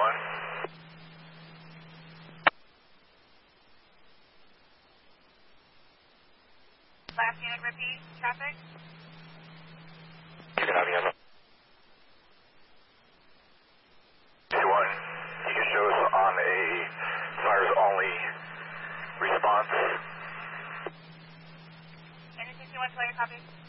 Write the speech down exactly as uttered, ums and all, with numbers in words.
one. Last unit, repeat, traffic. You can have me on. two one, you can show us on a fires only response. Anything you want to play, copy?